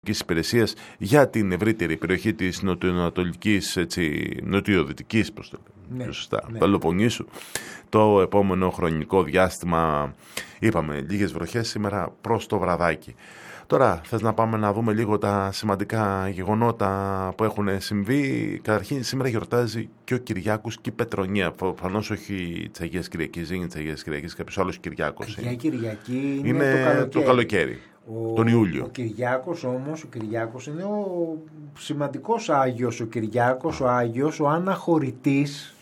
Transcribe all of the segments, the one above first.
υπηρεσίας για την ευρύτερη περιοχή της νοτιοανατολικής, νοτιοδυτικής Πελοποννήσου. Το επόμενο χρονικό διάστημα, είπαμε, λίγες βροχές σήμερα προς το βραδάκι. Τώρα θες να πάμε να δούμε λίγο τα σημαντικά γεγονότα που έχουν συμβεί. Καταρχήν σήμερα γιορτάζει και ο Κυριάκος και η Πετρονία. Προφανώς όχι της Αγίας Κυριακής, δεν είναι της Αγίας Κυριακής, κάποιος άλλος Κυριάκος. Αγία Κυριακή είναι το καλοκαίρι. Τον Ιούλιο. Ο Κυριάκος όμως, είναι ο σημαντικός Άγιος, ο Κυριάκος, ο Άγιος, ο αναχωρητής,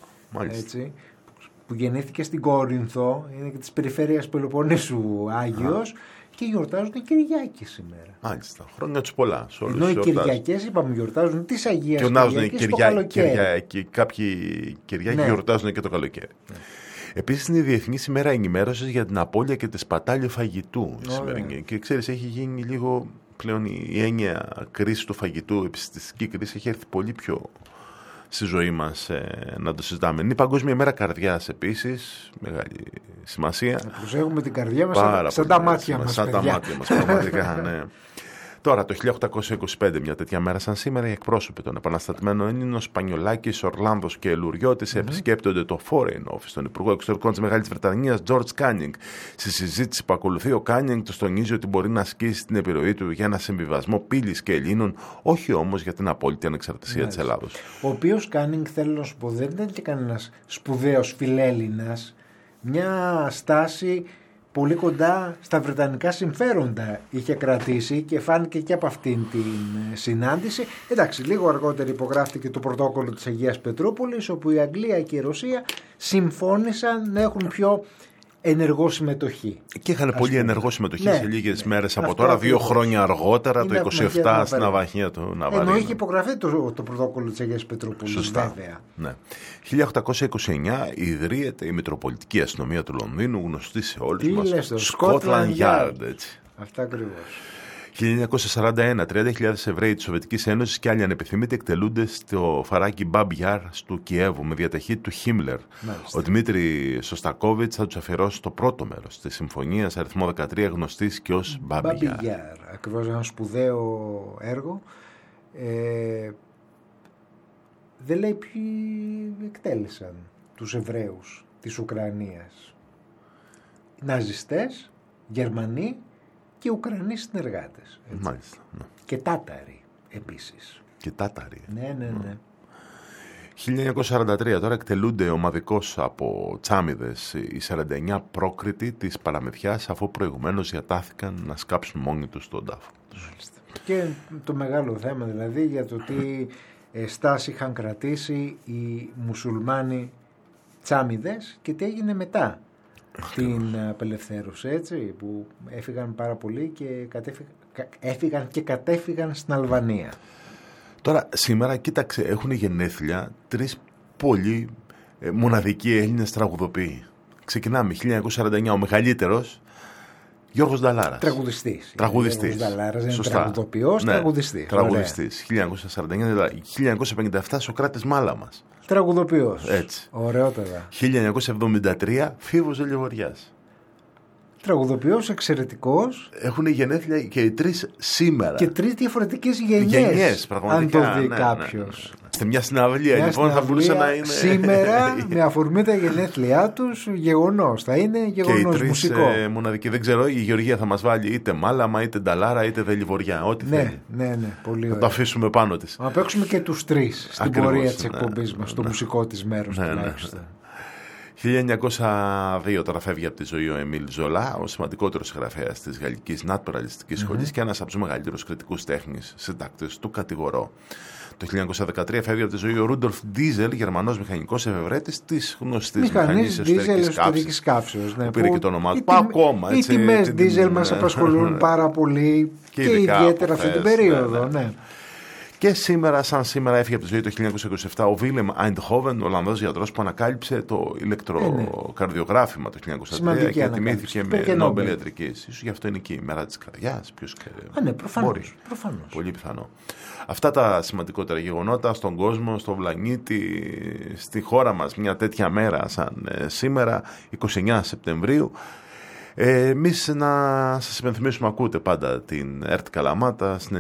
έτσι, που γεννήθηκε στην Κόρινθο, είναι και της περιφέρειας Πελοποννήσου Άγιος, και γιορτάζουν οι Κυριάκοι σήμερα. Μάλιστα, χρόνια τους πολλά. Ενώ οι Κυριακές, είπαμε, γιορτάζουν τις Αγίας Κυριακής το καλοκαίρι. Κάποιοι Κυριάκοι γιορτάζουν και το καλοκαίρι. Ναι. Επίσης είναι η Διεθνής ημέρα ενημέρωσης για την απώλεια και τη σπατάλη φαγητού. Και ξέρεις, έχει γίνει λίγο πλέον η έννοια κρίση του φαγητού, η επιστημιστική κρίση έχει έρθει πολύ πιο στη ζωή μας να το συζητάμε. Είναι η Παγκόσμια ημέρα καρδιάς επίσης, μεγάλη σημασία. Να προσέχουμε την καρδιά μας σαν τα μάτια μας. Σαν τα μάτια μας, πραγματικά, ναι. Τώρα, το 1825, μια τέτοια μέρα σαν σήμερα, οι εκπρόσωποι των επαναστατημένων Έλληνων, Σπανιολάκης, Ορλάνδος και Λουριώτης επισκέπτονται το Foreign Office, τον Υπουργό Εξωτερικών της Μεγάλης Βρετανίας, George Canning. Στη συζήτηση που ακολουθεί, ο Canning του τονίζει ότι μπορεί να ασκήσει την επιρροή του για ένα συμβιβασμό πύλης και Ελλήνων, όχι όμως για την απόλυτη ανεξαρτησία της Ελλάδος. Ο οποίος Canning, θέλω να σου πω, δεν ήταν και κανένας σπουδαίος φιλέλληνας. Μια στάση πολύ κοντά στα βρετανικά συμφέροντα είχε κρατήσει και φάνηκε και από αυτήν την συνάντηση. Εντάξει, λίγο αργότερα υπογράφηκε το πρωτόκολλο της Αγίας Πετρούπολης, όπου η Αγγλία και η Ρωσία συμφώνησαν να έχουν πιο ενεργό συμμετοχή. Και είχαν πολύ ενεργό συμμετοχή σε λίγες μέρες από τώρα, 2 χρόνια αργότερα, το 27 στην Αβαχία του Ναβαρίνου. Ενώ είχε υπογραφεί το πρωτόκολλο της Αγίας Πετρούπολης. Σωστά. Βέβαια. Ναι. 1829 ιδρύεται η Μητροπολιτική Αστυνομία του Λονδίνου, γνωστή σε όλους μας. Scotland Yard. Έτσι. Αυτά ακριβώς. 1941, 30.000 Εβραίοι της Σοβιετικής Ένωσης και άλλοι ανεπιθυμητοί εκτελούνται στο φαράκι Μπαμπ Γιάρ του Κιέβου με διαταχή του Χίμλερ. Ο Δημήτρη Σωστακόβιτς θα τους αφιερώσει το πρώτο μέρος της συμφωνίας αριθμό 13, γνωστής και ως Μπαμπ Γιάρ. Ακριβώς, ένα σπουδαίο έργο. Δεν λέει ποιοι εκτέλεσαν τους Εβραίους της Ουκρανίας. Ναζιστές, Γερμανοί και Ουκρανοί συνεργάτες. Μάλιστα. Ναι. Και Τάταροι επίσης. Και Τάταροι. Ναι. 1943 τώρα εκτελούνται ομαδικώς από τσάμιδες οι 49 πρόκριτοι της Παραμεθιάς, αφού προηγουμένως διατάθηκαν να σκάψουν μόνοι τους τον τάφο. Μάλιστα. Και το μεγάλο θέμα δηλαδή για το τι στάση είχαν κρατήσει οι μουσουλμάνοι τσάμιδες και τι έγινε μετά την απελευθέρωση, έτσι, που έφυγαν πάρα πολλοί και κατέφυγαν στην Αλβανία. Τώρα σήμερα, κοίταξε, έχουν γενέθλια 3 πολύ μοναδικοί Έλληνες τραγουδοποιοί. Ξεκινάμε 1949, ο μεγαλύτερος Γιώργος Νταλάρας. Τραγουδιστής. Τραγουδιστής. Γιώργος Νταλάρας είναι τραγουδοποιός, τραγουδιστής. Τραγουδιστής. 1949, 1957 Σωκράτης Μάλαμας. Τραγουδοποιός. Έτσι. Ωραιότατα. 1973 Φίβος Ελιβοριάς. Τραγουδοποιός, εξαιρετικός. Έχουν γενέθλια και οι 3 σήμερα. Και 3 διαφορετικές γενιές. Πραγματικά. Αν το δει κάποιος. Σε μια συναυλία λοιπόν θα μπορούσε να είναι. Σήμερα, με αφορμή τα γενέθλιά τους, γεγονός. Θα είναι γεγονός μουσικό. Και οι 3 μοναδικοί. Δεν ξέρω, η Γεωργία θα μας βάλει είτε Μάλαμα, είτε Νταλάρα, είτε Δελιβοριά. Ό,τι θέλει. Ναι, πολύ ωραία. Θα το αφήσουμε πάνω της. Να παίξουμε και τους 3 στην πορεία της εκπομπής μας, στο μουσικό της μέρος τουλάχιστον. 1902 τώρα φεύγει από τη ζωή ο Εμίλ Ζολά, ο σημαντικότερος συγγραφέας της Γαλλικής Νατουραλιστικής Σχολής και ένας από τους μεγαλύτερους κριτικούς τέχνης συντάκτες του Κατηγορώ. Το 1913 φεύγει από τη ζωή ο Ρούντολφ Ντίζελ, Γερμανός μηχανικός εφευρέτης της γνωστής μηχανής εσωτερικής καύσεως. Ναι, που πήρε και το όνομά του. Ακόμα. Οι τιμές Ντίζελ μας απασχολούν πάρα πολύ και ιδιαίτερα αυτή την περίοδο. Ναι. Και σήμερα, σαν σήμερα, έφυγε από τη ζωή το 1927 ο Βίλεμ Αϊντχόβεν, ο Ολλανδός γιατρός που ανακάλυψε το ηλεκτροκαρδιογράφημα το 1903 και τιμήθηκε με Νόμπελ ιατρικής. Ίσως γι' αυτό είναι και η μέρα της καρδιάς. Ναι, προφανώς. Πολύ πιθανό. Αυτά τα σημαντικότερα γεγονότα στον κόσμο, στον πλανήτη, στη χώρα μας, μια τέτοια μέρα σαν σήμερα, 29 Σεπτεμβρίου. Εμείς να σας υπενθυμίσουμε, ακούτε πάντα την ΕΡΤ Καλαμάτα στην